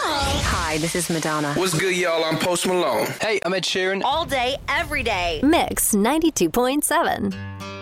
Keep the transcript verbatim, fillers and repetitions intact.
Hi, this is Madonna. What's good, y'all? I'm Post Malone. Hey, I'm Ed Sheeran. All day, every day. Mix ninety-two point seven.